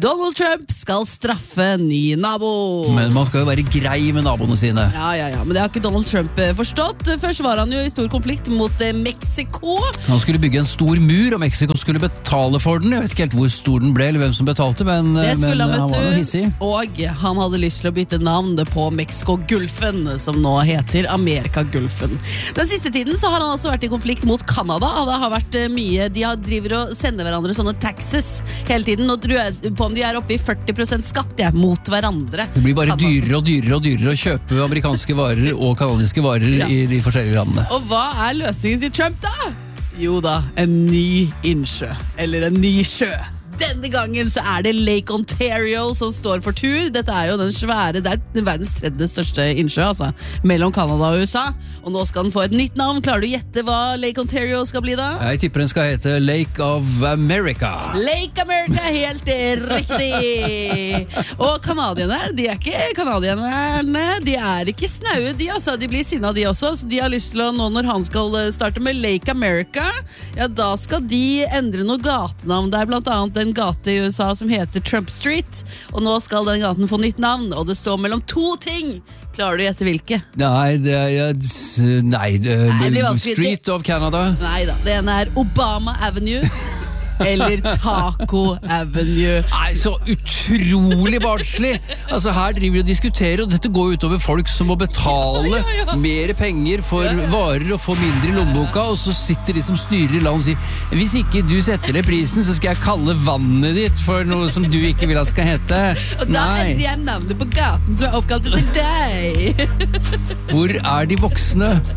Donald Trump skal straffe ny nabo. Men man skal jo være grei med naboene sine. Ja, men det har ikke Donald Trump forstått. Først var han jo i stor konflikt mot Mexico. Han skulle bygge en stor mur, og Mexico skulle betale for den. Jeg vet ikke helt hvor stor den ble, eller hvem som betalte, men han var noe hissig. Og han hadde lyst til å bytte navn på Mexico-gulfen, som nå heter Amerika-gulfen. Den siste tiden så har han altså vært i konflikt mot Canada, og det har vært mye, driver og sender hverandre sånne taxes hele tiden. Nå tror jeg på om de er oppe i 40% skatt mot hverandre. Det blir bare dyrere og dyrere og dyrere å kjøpe amerikanske varer og kanadiske varer i de forskjellige landene. Og hva er løsningen til Trump da? Jo da, en ny innsjø, eller en ny sjø. Denne gangen så er det Lake Ontario som står for tur. Dette er jo den svære, det er verdens tredje største innsjø, altså, mellom Canada og USA. Og nå skal den få et nytt navn. Klarer du å gjette hva Lake Ontario skal bli da? Jeg tipper den skal hete Lake of America. Lake America, helt riktig! Og kanadierne, de er ikke kanadierne, de er ikke snaue, de blir sinna de også. Så de har lyst til å, nå når han skal starte med Lake America, ja da skal de endre noe gatenavn. Det er blant annet en gate i USA som heter Trump Street, og nå skal den gaten få nytt navn, og det står mellom to ting. Klarer du å gjette hvilke? Nei, Street of Canada. Neida, det ene er Obama Avenue eller Taco Avenue. Nei, så utrolig barnslig. Altså her driver vi og diskuterer, og dette går utover folk som må betale mer penger for varer og få mindre i lommeboka, og så sitter de som styrer i land og sier, hvis ikke du setter ned prisen, så skal jeg kalle vannet ditt for noe som du ikke vil at skal hete. Og da endrer jeg navnet på gaten som er oppkalt etter deg. Hvor er de voksne?